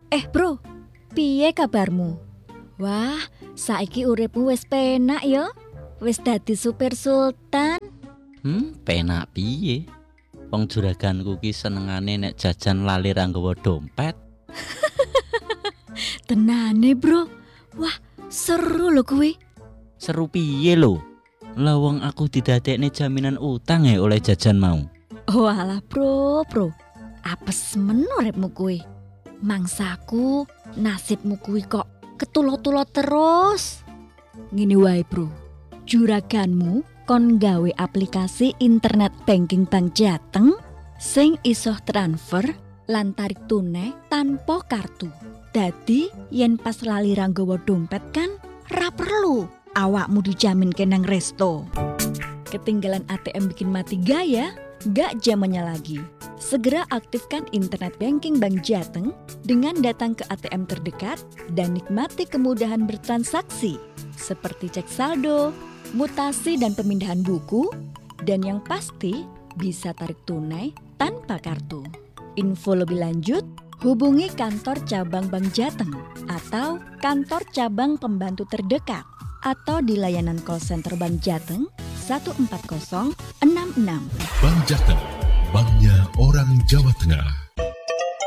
Bro, piye kabarmu? Wah, saiki uripmu wis penak ya? Wis dadi supir sultan. Penak piye? Wong juraganku ki senengane nek jajan lali ra nggawa dompet. Tenane, Bro. Wah, seru lho kuwi. Seru piye lho? Lah wong aku didadekne jaminan utang oleh jajan mau. Walah, Bro. Apes men uripmu kuwi. Mangsaku, nasibmu kuwi kok ketulo-tulo terus. Ngene wae, Bro. Juraganmu kon gawe aplikasi internet banking Bank Jateng sing iso transfer lan tarik tunai tanpa kartu. Dadi yen pas lali ra nggawa dompet kan ra perlu awakmu dijamin kenang resto. Ketinggalan ATM bikin mati gaya, gak zamannya lagi. Segera aktifkan internet banking Bank Jateng dengan datang ke ATM terdekat dan nikmati kemudahan bertransaksi seperti cek saldo, mutasi dan pemindahan buku, dan yang pasti bisa tarik tunai tanpa kartu. Info lebih lanjut, hubungi kantor cabang Bank Jateng atau kantor cabang pembantu terdekat atau di layanan call center Bank Jateng 14066. Bank Jateng, banknya orang Jawa Tengah.